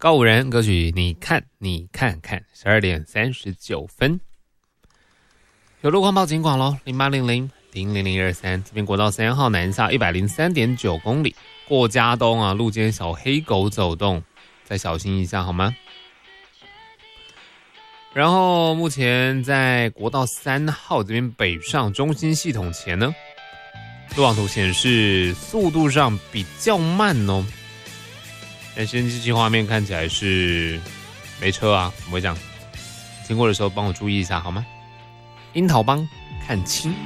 告五人歌曲你看你看看，12点39分。有路况报警广咯，0800-00023，这边国道3号南下103.9公里，过嘉东啊，路间小黑狗走动，再小心一下好吗？然后目前在国道3号这边北上中心系统前呢，路网图显示速度上比较慢哦，但先机器画面看起来是没车啊，怎么会这样？经过的时候帮我注意一下好吗？樱桃帮看清。